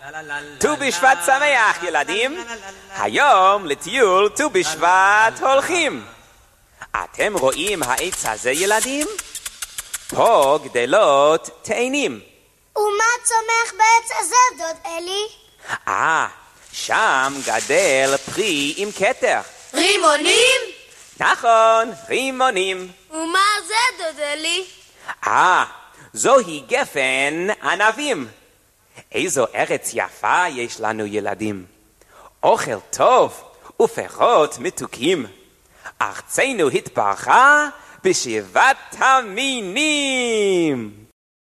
ט"ו בשבט שמח ילדים, היום לטיול ט"ו בשבט הולכים. אתם רואים העץ הזה ילדים? פה גדלות תאנים. ומה צומח בעץ הזה דוד אלי? שם גדל פרי עם כתר. רימונים? נכון, רימונים. ומה זה דוד אלי? זוהי גפן ענבים. איזו ארץ יפה יש לנו ילדים. אוכל טוב ופירות מתוקים. ארצנו התברכה בשבעת המינים.